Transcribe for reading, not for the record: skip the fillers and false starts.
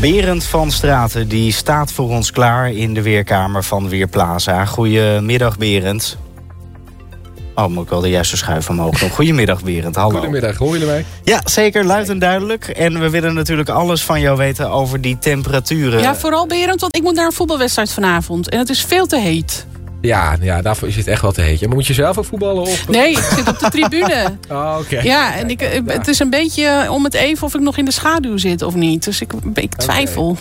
Berend van Straten die staat voor ons klaar in de weerkamer van Weerplaza. Goedemiddag, Berend. Oh, moet ik wel de juiste schuif omhoog doen. Goedemiddag, Berend. Hallo. Goedemiddag, hoor jullie mij? Ja, zeker. Luid en duidelijk. En we willen natuurlijk alles van jou weten over die temperaturen. Ja, vooral Berend, want ik moet naar een voetbalwedstrijd vanavond. En het is veel te heet. Ja, daarvoor is het echt wel te heet. Maar moet je zelf ook voetballen? Of? Nee, ik zit op de tribune. Oh, oké. Ja, en het is een beetje om het even of ik nog in de schaduw zit of niet. Dus ik twijfel.